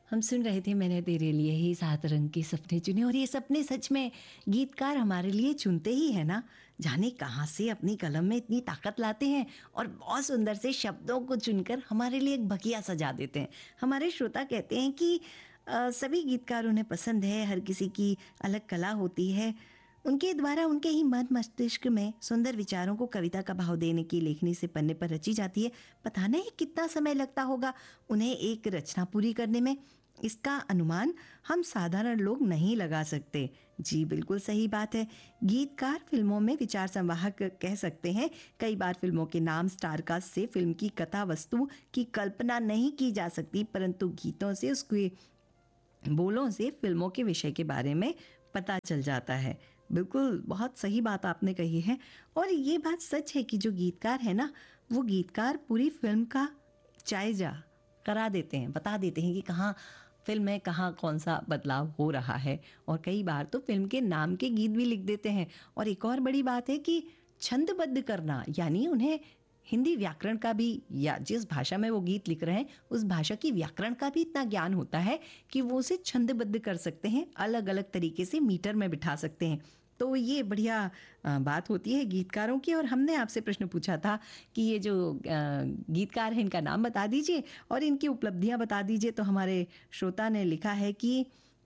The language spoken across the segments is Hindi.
हम सुन रहे थे मैंने तेरे लिए ही 7 रंग के सपने चुने, और ये सपने सच में गीतकार हमारे लिए चुनते ही है ना। जाने कहाँ से अपनी कलम में इतनी ताकत लाते हैं और बहुत सुंदर से शब्दों को चुनकर हमारे लिए एक बगिया सजा देते हैं। हमारे श्रोता कहते हैं कि सभी गीतकार उन्हें पसंद है, हर किसी की अलग कला होती है। उनके द्वारा उनके ही मन मस्तिष्क में सुंदर विचारों को कविता का भाव देने की लेखनी से पन्ने पर रची जाती है। पता नहीं कितना समय लगता होगा उन्हें एक रचना पूरी करने में। इसका अनुमान हम साधारण लोग नहीं लगा सकते। जी बिल्कुल सही बात है। गीतकार फिल्मों में विचार संवाहक कह सकते हैं। कई बार फिल्मों के नाम स्टार कास्ट से फिल्म की कथा वस्तु की कल्पना नहीं की जा सकती, परंतु गीतों से, उसके बोलों से फिल्मों के विषय के बारे में पता चल जाता है। बिल्कुल बहुत सही बात आपने कही है। और ये बात सच है कि जो गीतकार है ना, वो गीतकार पूरी फिल्म का जायजा करा देते हैं, बता देते हैं कि कहाँ फिल्म में कहाँ कौन सा बदलाव हो रहा है। और कई बार तो फिल्म के नाम के गीत भी लिख देते हैं। और एक और बड़ी बात है कि छंदबद्ध करना, यानी उन्हें हिंदी व्याकरण का भी, या जिस भाषा में वो गीत लिख रहे हैं उस भाषा की व्याकरण का भी इतना ज्ञान होता है कि वो उसे छंदबद्ध कर सकते हैं, अलग अलग तरीके से मीटर में बिठा सकते हैं। तो ये बढ़िया बात होती है गीतकारों की। और हमने आपसे प्रश्न पूछा था कि ये जो गीतकार हैं इनका नाम बता दीजिए और इनकी उपलब्धियां बता दीजिए। तो हमारे श्रोता ने लिखा है कि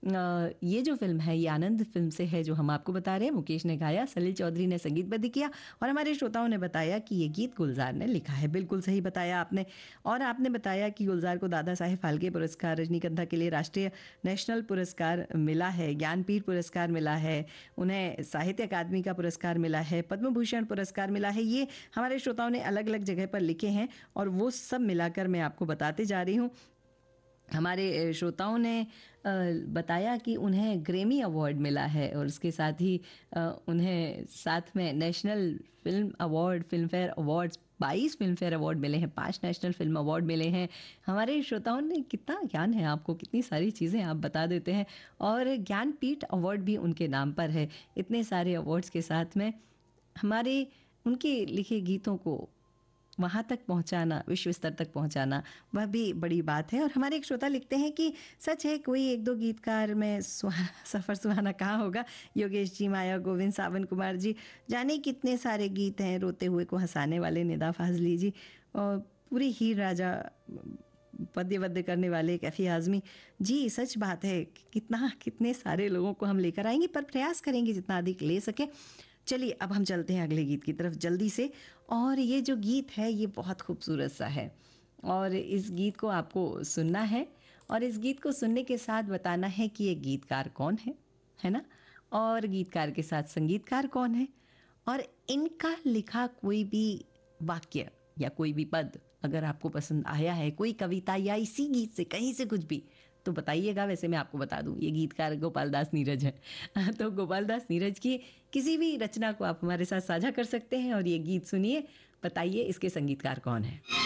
ये जो फिल्म है ये आनंद फिल्म से है, जो हम आपको बता रहे हैं। मुकेश ने गाया, सलील चौधरी ने संगीतबद्ध किया, और हमारे श्रोताओं ने बताया कि ये गीत गुलजार ने लिखा है। बिल्कुल सही बताया आपने। और आपने बताया कि गुलजार को दादा साहेब फाल्के पुरस्कार, रजनीगंधा के लिए राष्ट्रीय नेशनल पुरस्कार मिला है, ज्ञानपीठ पुरस्कार मिला है, उन्हें साहित्य अकादमी का पुरस्कार मिला है, पद्म भूषण पुरस्कार मिला है। ये हमारे श्रोताओं ने अलग अलग जगह पर लिखे हैं और वो सब मिलाकर मैं आपको बताते जा रही हूँ। हमारे श्रोताओं ने बताया कि उन्हें ग्रैमी अवार्ड मिला है, और उसके साथ ही उन्हें साथ में national film award, film fair awards 22 film fair award मिले हैं, 5 नेशनल फिल्म अवार्ड मिले हैं। हमारे श्रोताओं ने, कितना ज्ञान है आपको, कितनी सारी चीज़ें आप बता देते हैं। और ज्ञानपीठ अवार्ड भी उनके नाम पर है। इतने सारे अवार्ड्स के साथ में हमारे उनके लिखे गीतों को वहाँ तक पहुँचाना, विश्व स्तर तक पहुँचाना, वह भी बड़ी बात है। और हमारे एक श्रोता लिखते हैं कि सच है, कोई एक दो गीतकार में सफ़र सुहाना कहाँ होगा। योगेश जी, माया गोविंद, सावन कुमार जी, जाने कितने सारे गीत हैं। रोते हुए को हंसाने वाले निदा फाजली जी, और पूरी हीर राजा पद्यबद्ध करने वाले कैफी आज़मी जी। सच बात है, कितने सारे लोगों को हम लेकर आएंगे, पर प्रयास करेंगे जितना अधिक ले सके। चलिए अब हम चलते हैं अगले गीत की तरफ जल्दी से। और ये जो गीत है ये बहुत खूबसूरत सा है, और इस गीत को आपको सुनना है, और इस गीत को सुनने के साथ बताना है कि ये गीतकार कौन है ना, और गीतकार के साथ संगीतकार कौन है, और इनका लिखा कोई भी वाक्य या कोई भी पद अगर आपको पसंद आया है, कोई कविता या इसी गीत से कहीं से कुछ भी, तो बताइएगा। वैसे मैं आपको बता दूं, ये गीतकार गोपाल दास नीरज है। तो गोपाल दास नीरज की किसी भी रचना को आप हमारे साथ साझा कर सकते हैं, और ये गीत सुनिए, बताइए इसके संगीतकार कौन है।